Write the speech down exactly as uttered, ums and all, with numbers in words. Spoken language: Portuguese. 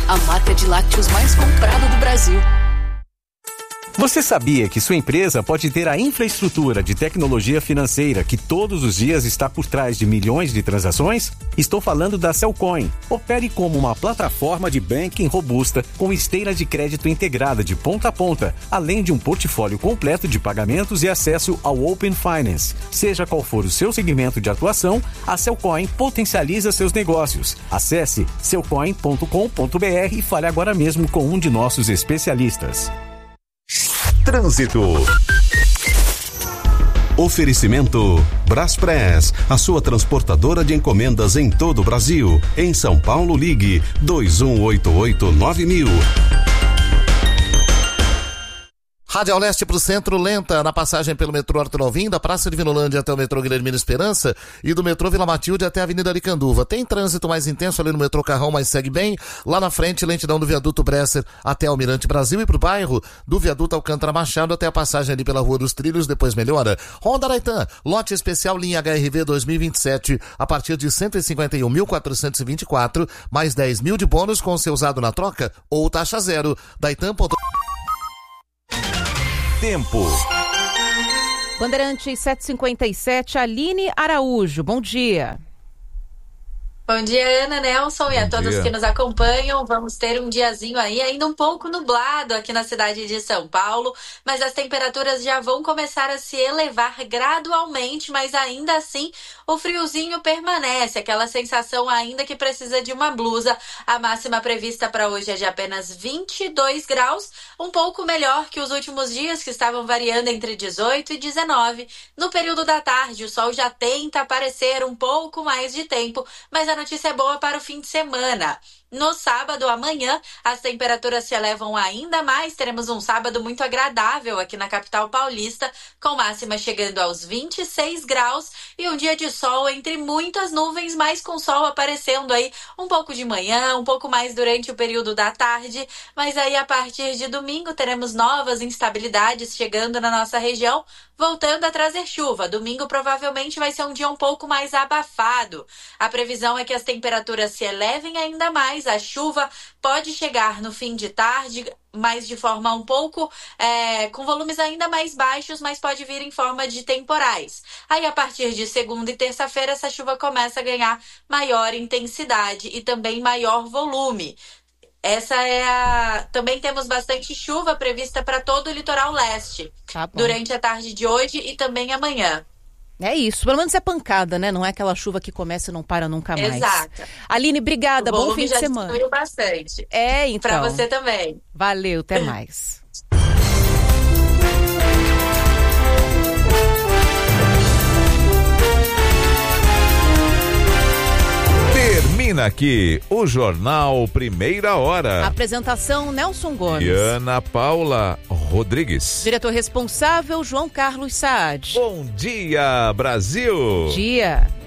a marca de lácteos mais comprada do Brasil. Você sabia que sua empresa pode ter a infraestrutura de tecnologia financeira que todos os dias está por trás de milhões de transações? Estou falando da Cellcoin. Opere como uma plataforma de banking robusta com esteira de crédito integrada de ponta a ponta, além de um portfólio completo de pagamentos e acesso ao Open Finance. Seja qual for o seu segmento de atuação, a Cellcoin potencializa seus negócios. Acesse cellcoin ponto com ponto b r e fale agora mesmo com um de nossos especialistas. Trânsito. Oferecimento Braspress, a sua transportadora de encomendas em todo o Brasil. Em São Paulo, ligue dois um oito oito nove mil. Radial Leste para o centro, lenta na passagem pelo metrô Arthur Alvim, da Praça de Vinolândia até o metrô Guilhermina Esperança e do metrô Vila Matilde até a Avenida Aricanduva. Tem trânsito mais intenso ali no metrô Carrão, mas segue bem. Lá na frente, lentidão do viaduto Bresser até Almirante Brasil e pro bairro do viaduto Alcântara Machado até a passagem ali pela Rua dos Trilhos, depois melhora. Honda Araitan, lote especial linha H R V dois mil e vinte e sete, a partir de cento e cinquenta e um mil quatrocentos e vinte e quatro, mais dez mil de bônus com o seu usado na troca ou taxa zero. Daitan. Tempo. Bandeirantes sete e cinquenta e sete, Aline Araújo, bom dia. Bom dia, Ana, Nelson, Bom e a dia. todos que nos acompanham. Vamos ter um diazinho aí, ainda um pouco nublado aqui na cidade de São Paulo, mas as temperaturas já vão começar a se elevar gradualmente, mas ainda assim o friozinho permanece, aquela sensação ainda que precisa de uma blusa. A máxima prevista para hoje é de apenas vinte e dois graus, um pouco melhor que os últimos dias, que estavam variando entre dezoito e dezenove. No período da tarde, o sol já tenta aparecer um pouco mais de tempo, mas a notícia é boa para o fim de semana. No sábado, amanhã, as temperaturas se elevam ainda mais. Teremos um sábado muito agradável aqui na capital paulista, com máxima chegando aos vinte e seis graus e um dia de sol entre muitas nuvens, mas com sol aparecendo aí um pouco de manhã, um pouco mais durante o período da tarde. Mas aí, a partir de domingo, teremos novas instabilidades chegando na nossa região, voltando a trazer chuva. Domingo provavelmente vai ser um dia um pouco mais abafado. A previsão é que as temperaturas se elevem ainda mais. A chuva pode chegar no fim de tarde, mas de forma um pouco, é, com volumes ainda mais baixos, mas pode vir em forma de temporais. Aí, a partir de segunda e terça-feira, essa chuva começa a ganhar maior intensidade e também maior volume. Essa é a... Também temos bastante chuva prevista para todo o litoral leste, tá bom, durante a tarde de hoje e também amanhã. É isso, pelo menos é pancada, né? Não é aquela chuva que começa e não para nunca mais. Exato. Aline, obrigada, bom fim de semana. O bastante. É, então. Para você também. Valeu, até mais. Termina aqui o Jornal Primeira Hora. Apresentação Nelson Gomes e Ana Paula Rodrigues. Diretor responsável João Carlos Saad. Bom dia, Brasil. Bom dia.